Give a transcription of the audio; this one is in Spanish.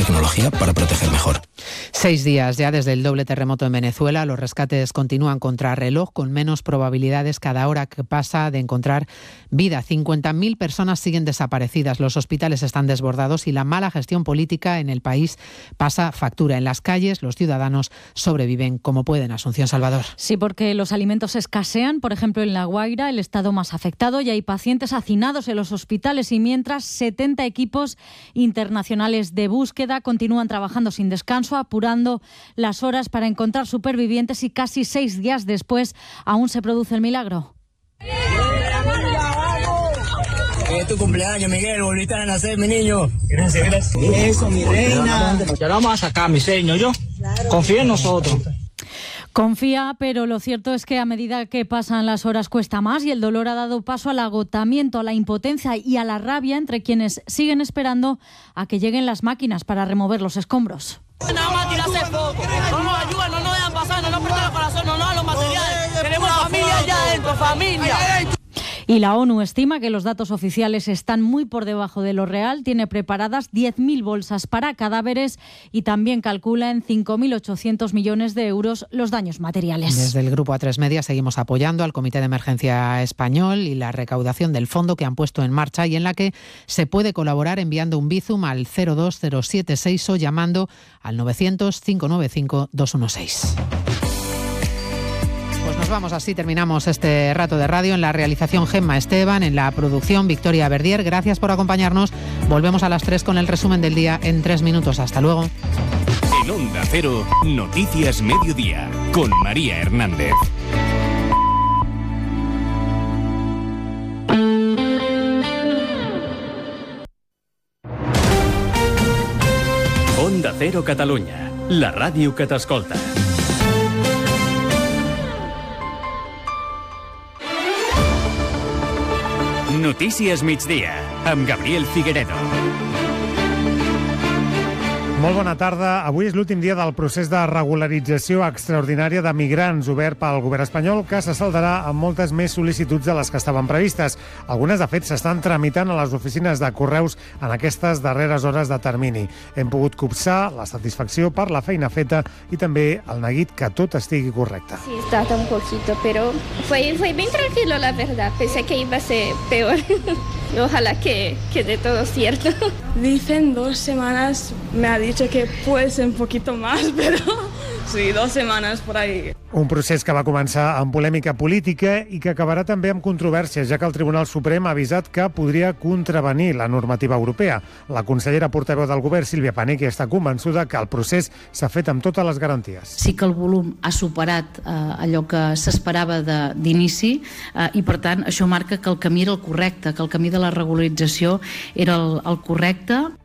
tecnología para proteger mejor. 6 días ya desde el doble terremoto en Venezuela. Los rescates continúan contrarreloj, con menos probabilidades cada hora que pasa de encontrar vida. 50.000 personas siguen desaparecidas. Los hospitales están desbordados y la mala gestión política en el país pasa factura. En las calles los ciudadanos sobreviven como pueden. Asunción Salvador. Sí, porque los alimentos escasean. Por ejemplo, en La Guaira, el estado más afectado, y hay pacientes hacinados en los hospitales, y mientras 70 equipos internacionales de búsqueda continúan trabajando sin descanso, apurando las horas para encontrar supervivientes, y casi 6 días después aún se produce el milagro. Es tu cumpleaños, Miguel, volviste a nacer, mi niño. Gracias. Eso, mi reina. Ya lo vamos a sacar, mi señor, yo. Confía en nosotros. Confía, pero lo cierto es que a medida que pasan las horas cuesta más, y el dolor ha dado paso al agotamiento, a la impotencia y a la rabia entre quienes siguen esperando a que lleguen las máquinas para remover los escombros. Nada más tirarse poco, no nos ayudan, no nos dejan pasar, no nos prestan el corazón, no nos dan los materiales. Tenemos familia allá adentro, familia. Y la ONU estima que los datos oficiales están muy por debajo de lo real. Tiene preparadas 10.000 bolsas para cadáveres y también calcula en 5.800 millones de euros los daños materiales. Desde el Grupo A3 Media seguimos apoyando al Comité de Emergencia Español y la recaudación del fondo que han puesto en marcha, y en la que se puede colaborar enviando un Bizum al 02076 o llamando al 900 595 216. Pues nos vamos, así terminamos este rato de radio. En la realización, Gemma Esteban; en la producción, Victoria Verdier. Gracias por acompañarnos. Volvemos a las 3 con el resumen del día en 3 minutos. Hasta luego. En Onda Cero, Noticias Mediodía, con María Hernández. Onda Cero Catalunya, la ràdio que t'escolta. Notícies migdia, amb Gabriel Figueredo. Molt bona tarda. Avui és l'últim dia del procés de regularització extraordinària de migrants obert pel govern espanyol, que se saldarà amb moltes més sol·licituds de les que estaven previstes. Algunes, de fet, s'estan tramitant a les oficines de correus en aquestes darreres hores de termini. Hem pogut copsar la satisfacció per la feina feta i també el neguit que tot estigui correcte. Sí, tarda un poquito, pero fue bien tranquilo, la verdad. Pensé que iba a ser peor. Ojalá que de todo cierto. Dicen 2 semanas, me ha dicho que puede ser un poquito más, pero sí, 2 semanas por ahí. Un procés que va començar amb polèmica política i que acabarà també amb controvèrsies, ja que el Tribunal Suprem ha avisat que podria contravenir la normativa europea. La consellera portaveu del govern, Sílvia Paneque, està convençuda que el procés s'ha fet amb totes les garanties. Sí que el volum ha superat allò que s'esperava d'inici i, per tant, això marca que el camí era el correcte, que el camí de la regularització era el correcte.